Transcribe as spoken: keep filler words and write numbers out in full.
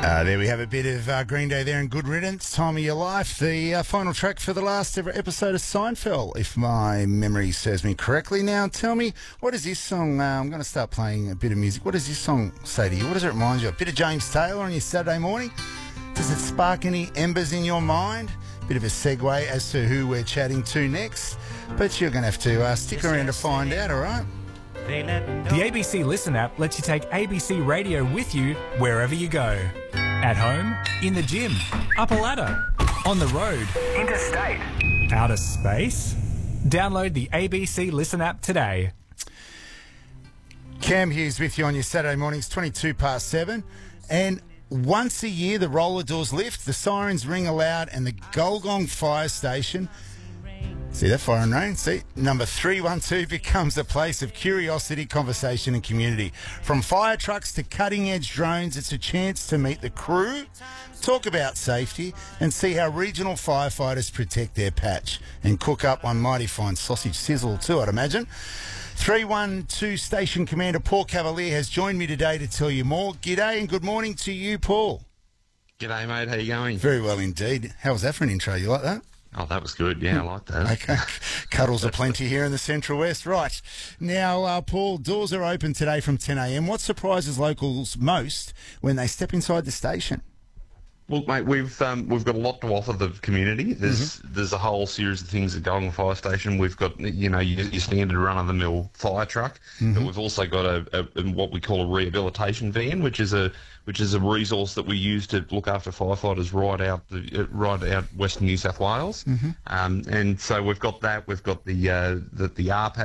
Uh, there we have a bit of uh, Green Day there and Good Riddance, Time of Your Life, the uh, final track for the last ever episode of Seinfeld, if my memory serves me correctly. Now, tell me, what does this song, uh, I'm going to start playing a bit of music, what does this song say to you? What does it remind you of? A bit of James Taylor on your Saturday morning? Does it spark any embers in your mind? Bit of a segue as to who we're chatting to next, but you're going to have to uh, stick around to find out, all right? The A B C Listen app lets you take A B C Radio with you wherever you go. At home, in the gym, up a ladder, on the road, interstate, outer space. Download the A B C Listen app today. Cam Hughes with you on your Saturday mornings, twenty-two past seven. And once a year, the roller doors lift, the sirens ring aloud, and the Golgong Fire Station... See that, Fire and Rain? See, number three one two becomes a place of curiosity, conversation and community. From fire trucks to cutting-edge drones, it's a chance to meet the crew, talk about safety and see how regional firefighters protect their patch and cook up one mighty fine sausage sizzle too, I'd imagine. three one two Station Commander Paul Cavalier has joined me today to tell you more. G'day and good morning to you, Paul. G'day, mate. How you going? Very well indeed. How was that for an intro? You like that? Oh, that was good. Yeah, I like that. Okay. Cuddles are plenty here in the Central West. Right. Now, uh, Paul, doors are open today from ten a m. What surprises locals most when they step inside the station? Well, mate, we've um, we've got a lot to offer the community. There's Mm-hmm. there's a whole series of things at Golden Fire Station. We've got, you know, your, your standard run-of-the-mill fire truck, Mm-hmm. but we've also got a, a what we call a rehabilitation van, which is a which is a resource that we use to look after firefighters right out the uh, right out Western New South Wales. Mm-hmm. Um, and so we've got that. We've got the uh, the the R PAD